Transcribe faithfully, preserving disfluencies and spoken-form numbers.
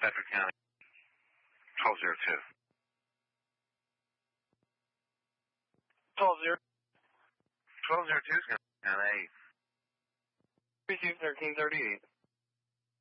Bedford County. twelve oh two. twelve zero. twelve oh two is going to be on A. thirteen thirteen thirty-eight.